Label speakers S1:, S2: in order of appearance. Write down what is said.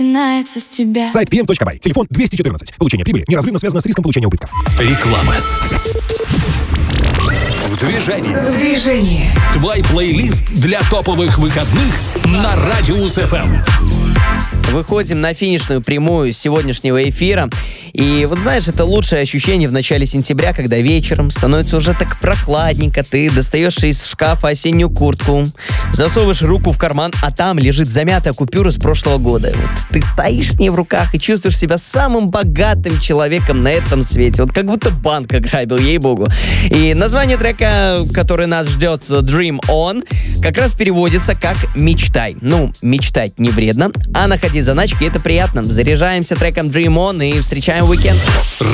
S1: Начинается с тебя.
S2: Сайт pm.by. Телефон 214. Получение прибыли неразрывно связано с риском получения убытков.
S3: Реклама. В движении. Твой плейлист для топовых выходных на Радиус ФМ.
S4: Выходим на финишную прямую сегодняшнего эфира. И вот знаешь, это лучшее ощущение в начале сентября, когда вечером становится уже так прохладненько. Ты достаешь из шкафа осеннюю куртку, засовываешь руку в карман, а там лежит замятая купюра с прошлого года. Вот ты стоишь с ней в руках и чувствуешь себя самым богатым человеком на этом свете. Вот как будто банк ограбил, ей-богу. И название трека, который нас ждет, Dream On, как раз переводится как «Мечтай». Ну, мечтать не вредно, а находить заначки — это приятно. Заряжаемся треком Dream On и встречаем уикенд.